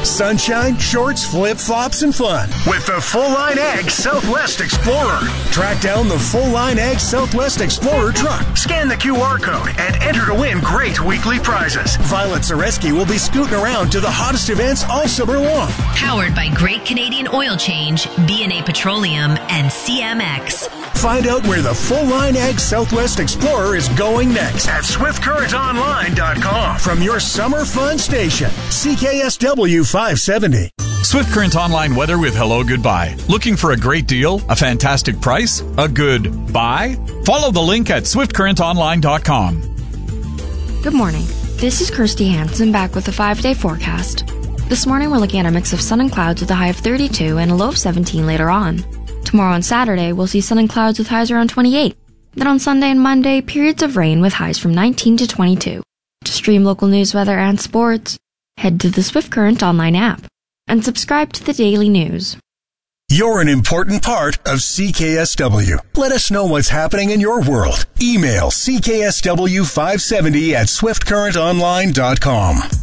Sunshine, shorts, flip-flops, and fun with the Full-Line Ag Southwest Explorer. Track down the Full-Line Ag Southwest Explorer truck. Scan the QR code and enter to win great weekly prizes. Violet Zareski will be scooting around to the hottest events all summer long. Powered by Great Canadian Oil Change, B&A Petroleum, and CMX. Find out where the Full-Line Ag Southwest Explorer is going next at SwiftCurrentOnline.com. From your summer fun station, CKSW 570. Swift Current Online weather with Hello Goodbye. Looking for a great deal? A fantastic price? A good buy? Follow the link at SwiftCurrentOnline.com. Good morning. This is Kirsty Hansen back with a 5-day forecast. This morning we're looking at a mix of sun and clouds with a high of 32 and a low of 17 later on. Tomorrow and Saturday we'll see sun and clouds with highs around 28. Then on Sunday and Monday, periods of rain with highs from 19 to 22. To stream local news, weather, and sports, head to the Swift Current Online app and subscribe to the daily news. You're an important part of CKSW. Let us know what's happening in your world. Email CKSW570 at SwiftCurrentOnline.com.